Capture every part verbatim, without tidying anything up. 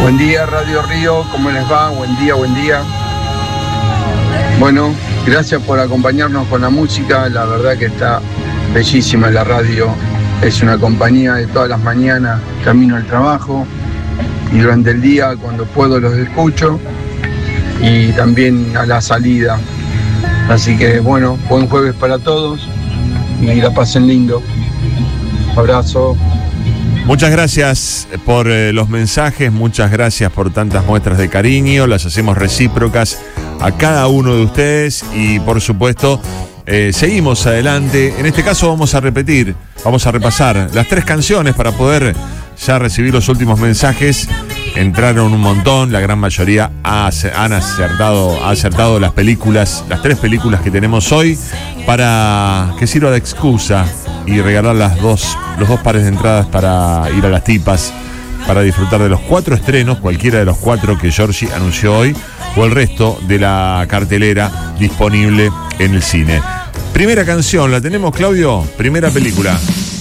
Buen día, Radio Río, ¿cómo les va? Buen día, buen día. Bueno, gracias por acompañarnos con la música, la verdad que está bellísima la radio, es una compañía de todas las mañanas, camino al trabajo y durante el día cuando puedo los escucho y también a la salida. Así que bueno, buen jueves para todos y la pasen lindo. Abrazo. Muchas gracias por eh, los mensajes, muchas gracias por tantas muestras de cariño, las hacemos recíprocas a cada uno de ustedes y por supuesto eh, seguimos adelante. En este caso vamos a repetir, vamos a repasar las tres canciones para poder ya recibir los últimos mensajes. Entraron un montón, la gran mayoría ha, han acertado, ha acertado las películas, las tres películas que tenemos hoy, para que sirva de excusa y regalar las dos, los dos pares de entradas para ir a las tipas, para disfrutar de los cuatro estrenos, cualquiera de los cuatro que Giorgi anunció hoy, o el resto de la cartelera disponible en el cine. Primera canción, ¿la tenemos, Claudio? Primera película.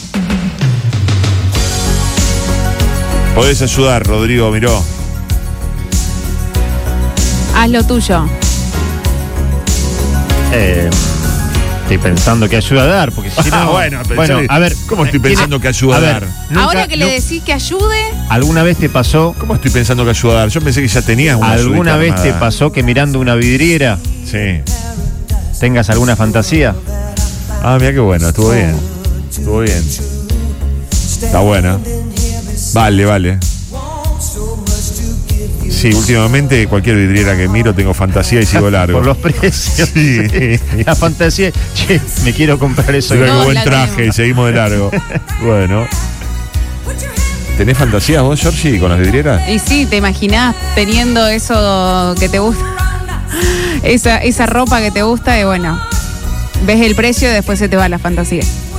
Podés ayudar, Rodrigo Miró. Haz lo tuyo. Eh, estoy pensando que ayuda a dar, porque si no... Ah, bueno, bueno, a ver... ¿Cómo estoy pensando que ayuda a, a dar? Nunca, Ahora que le no, decís que ayude... ¿Alguna vez te pasó... ¿Cómo estoy pensando que ayuda a dar? Yo pensé que ya tenías una ¿Alguna vez armada. te pasó que mirando una vidriera Sí. tengas alguna fantasía? Ah, mira qué bueno, estuvo bien. Estuvo bien. Está buena. Vale, vale. Sí, últimamente cualquier vidriera que miro tengo fantasía y sigo largo. Por los precios. Sí. La fantasía, che, me quiero comprar eso. Tengo No, buen la traje tenemos. y seguimos de largo. Bueno. ¿Tenés fantasías vos, Giorgi, con las vidrieras? Y sí, te imaginás teniendo eso que te gusta, esa, esa ropa que te gusta y bueno, ves el precio y después se te va la fantasía.